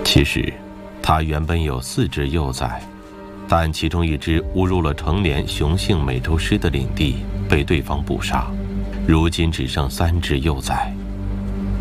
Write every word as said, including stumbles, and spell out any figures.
其实，它原本有四只幼崽，但其中一只误入了成年雄性美洲狮的领地，被对方捕杀。如今只剩三只幼崽。